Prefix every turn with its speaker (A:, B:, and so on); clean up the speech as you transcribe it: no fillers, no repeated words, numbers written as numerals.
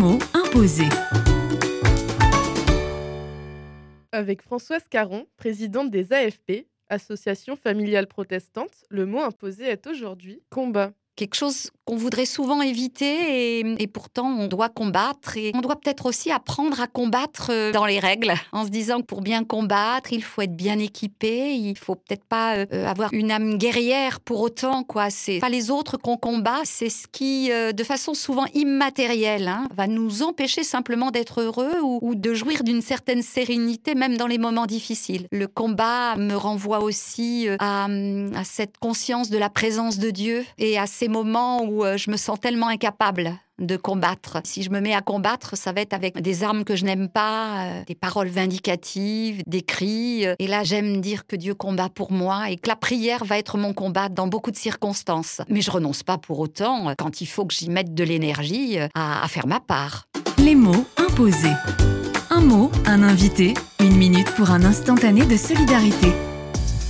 A: mots imposés.
B: Avec Françoise Caron, présidente des AFP, Association familiale protestante, le mot imposé est aujourd'hui combat.
C: Quelque chose qu'on voudrait souvent éviter et pourtant on doit combattre. Et on doit peut-être aussi apprendre à combattre dans les règles, en se disant que pour bien combattre, il faut être bien équipé, il faut peut-être pas avoir une âme guerrière pour autant, quoi. C'est pas les autres qu'on combat, c'est ce qui, de façon souvent immatérielle, va nous empêcher simplement d'être heureux ou de jouir d'une certaine sérénité, même dans les moments difficiles. Le combat me renvoie aussi à cette conscience de la présence de Dieu et à ces moments où je me sens tellement incapable de combattre. Si je me mets à combattre, ça va être avec des armes que je n'aime pas, des paroles vindicatives, des cris. Et là, j'aime dire que Dieu combat pour moi et que la prière va être mon combat dans beaucoup de circonstances. Mais je renonce pas pour autant, quand il faut que j'y mette de l'énergie, à faire ma part.
A: Les mots imposés. Un mot, un invité, 1 minute pour un instantané de solidarité.